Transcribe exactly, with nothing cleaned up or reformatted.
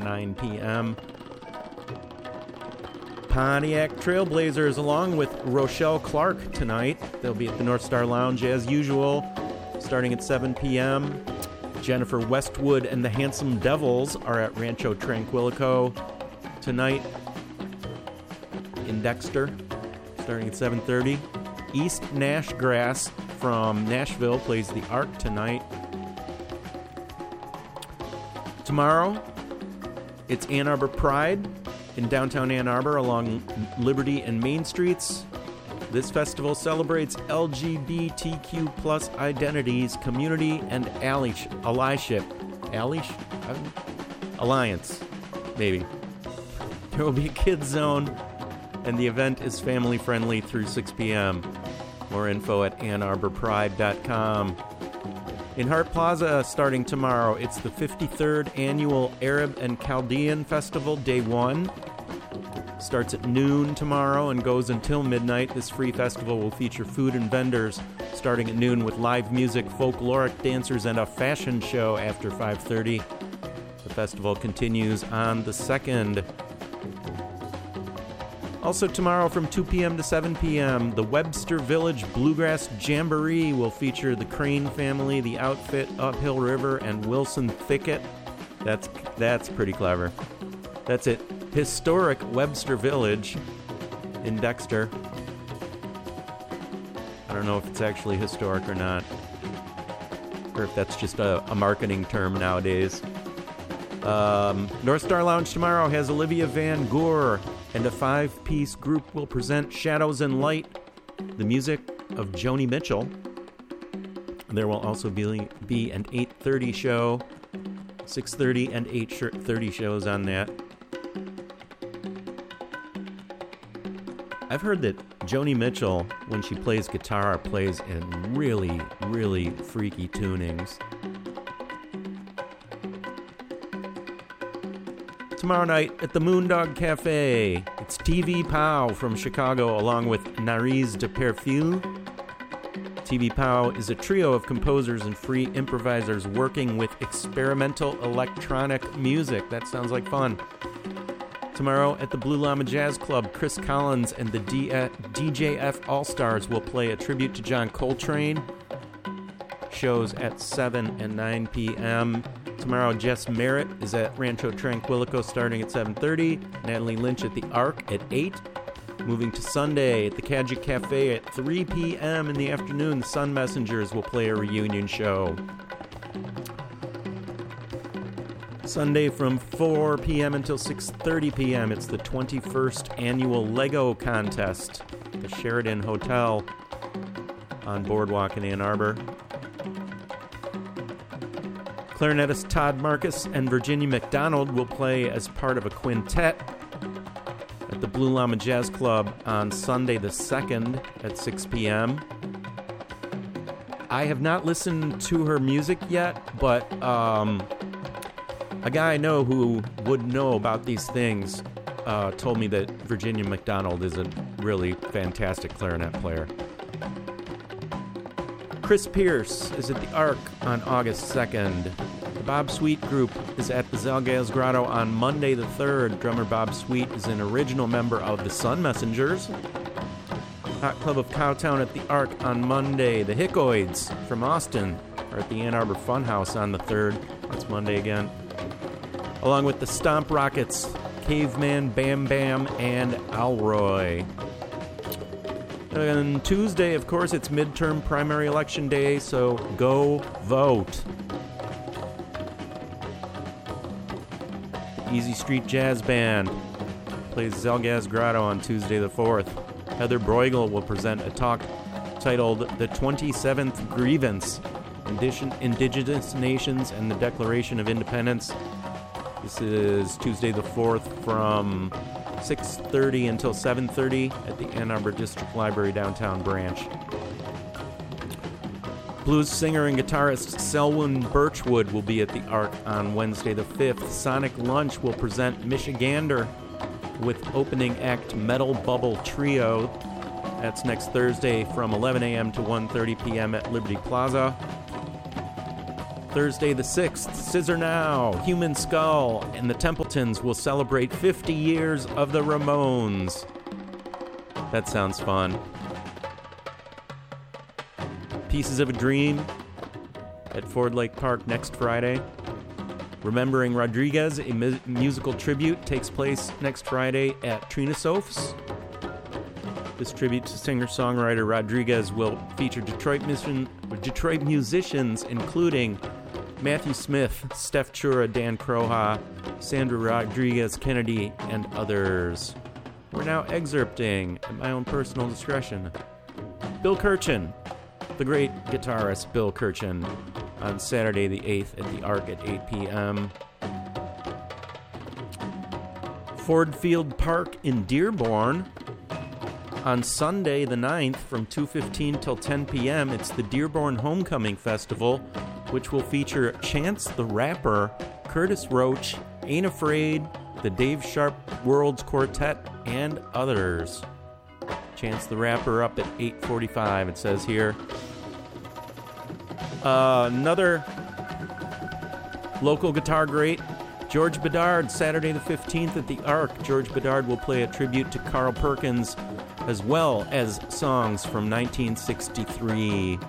nine p.m. Pontiac Trailblazers along with Rochelle Clark tonight. They'll be at the North Star Lounge as usual, starting at seven p.m. Jennifer Westwood and the Handsome Devils are at Rancho Tranquilico tonight in Dexter, starting at seven thirty. East Nashgrass from Nashville plays the Arc tonight. Tomorrow, it's Ann Arbor Pride in downtown Ann Arbor along Liberty and Main Streets. This festival celebrates L G B T Q plus identities, community, and allyship. Allyship. Allysh? Alliance, maybe. There will be a kids zone, and the event is family-friendly through six p.m. More info at ann arbor pride dot com. In Hart Plaza, starting tomorrow, it's the fifty-third Annual Arab and Chaldean Festival, Day one. Starts at noon tomorrow and goes until midnight. This free festival will feature food and vendors starting at noon with live music, folkloric dancers, and a fashion show after five thirty. The festival continues on the second. Also tomorrow from two p.m. to seven p.m., the Webster Village Bluegrass Jamboree will feature the Crane Family, the Outfit, Uphill River, and Wilson Thicket. That's that's pretty clever. That's it. Historic Webster Village in Dexter. I don't know if it's actually historic or not, or if that's just a, a marketing term nowadays. Um, North Star Lounge tomorrow has Olivia Van Goor, and a five-piece group will present Shadows and Light, the music of Joni Mitchell. There will also be, be an eight thirty show, six thirty and eight thirty shows on that. I've heard that Joni Mitchell, when she plays guitar, plays in really, really freaky tunings. Tomorrow night at the Moondog Cafe, it's T V Pow from Chicago along with Nariz de Perfil. T V Pow is a trio of composers and free improvisers working with experimental electronic music. That sounds like fun. Tomorrow at the Blue Llama Jazz Club, Chris Collins and the D- uh, D J F All-Stars will play a tribute to John Coltrane. Shows at seven and nine p.m. Tomorrow, Jess Merritt is at Rancho Tranquilico starting at seven thirty. Natalie Lynch at the Arc at eight. Moving to Sunday at the Kajic Cafe at three p.m. in the afternoon, the Sun Messengers will play a reunion show. Sunday from four p.m. until six thirty p.m. it's the twenty-first Annual Lego Contest at the Sheridan Hotel on Boardwalk in Ann Arbor. Clarinetist Todd Marcus and Virginia McDonald will play as part of a quintet at the Blue Llama Jazz Club on Sunday the second at six p.m. I have not listened to her music yet, but um, a guy I know who would know about these things uh, told me that Virginia McDonald is a really fantastic clarinet player. Chris Pierce is at the Arc on August second. The Bob Sweet Group is at the Zalgaz Grotto on Monday the third. Drummer Bob Sweet is an original member of the Sun Messengers. Hot Club of Cowtown at the Arc on Monday. The Hickoids from Austin are at the Ann Arbor Funhouse on the third. That's Monday again. Along with the Stomp Rockets, Caveman, Bam Bam, and Alroy. And Tuesday, of course, it's midterm primary election day, so go vote. Easy Street Jazz Band plays Zalgaz Grotto on Tuesday the fourth. Heather Bruegel will present a talk titled The twenty-seventh Grievance, Indigenous Nations and the Declaration of Independence. This is Tuesday the fourth from six thirty until seven thirty at the Ann Arbor District Library downtown branch. Blues singer and guitarist Selwyn Birchwood will be at the Arc on Wednesday the fifth. Sonic Lunch will present Michigander with opening act Metal Bubble Trio. That's next Thursday from eleven a.m. to one thirty p.m. at Liberty Plaza. Thursday the sixth, Scissor Now, Human Skull, and the Templetons will celebrate fifty years of the Ramones. That sounds fun. Pieces of a Dream at Ford Lake Park next Friday. Remembering Rodriguez, a mu- musical tribute, takes place next Friday at Trina Sof's. This tribute to singer-songwriter Rodriguez will feature Detroit, mission, Detroit musicians, including Matthew Smith, Steph Chura, Dan Croha, Sandra Rodriguez Kennedy, and others. We're now excerpting at my own personal discretion. Bill Kirchen, the great guitarist Bill Kirchen, on Saturday the eighth at the Arc at eight p.m. Ford Field Park in Dearborn. On Sunday the ninth from two fifteen till ten p.m. it's the Dearborn Homecoming Festival, which will feature Chance the Rapper, Curtis Roach, Ain't Afraid, the Dave Sharp Worlds Quartet, and others. Chance the Rapper up at eight forty-five, it says here. Uh, another local guitar great, George Bedard, Saturday the fifteenth at the Arc. George Bedard will play a tribute to Carl Perkins, as well as songs from nineteen sixty-three.